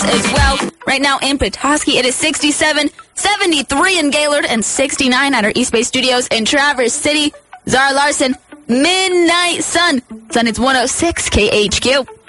showers as well. Right now in Petoskey, it is 67, 73 in Gaylord, and 69 at our East Bay studios in Traverse City. Zara Larson, Midnight Sun. Sun, it's 106 KHQ.